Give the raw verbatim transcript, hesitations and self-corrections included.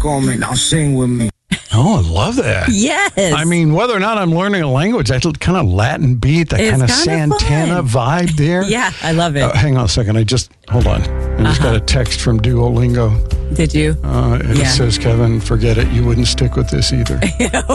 on me. Now sing with me. Oh, I love that. Yes. I mean, whether or not I'm learning a language, that kind of Latin beat, that It's kind of kinda Santana fun. vibe there. Yeah, I love it. Uh, hang on a second. I just, hold on. I just Uh-huh. got a text from Duolingo. Did you? Uh, it Yeah. says, Kevin, forget it. You wouldn't stick with this either.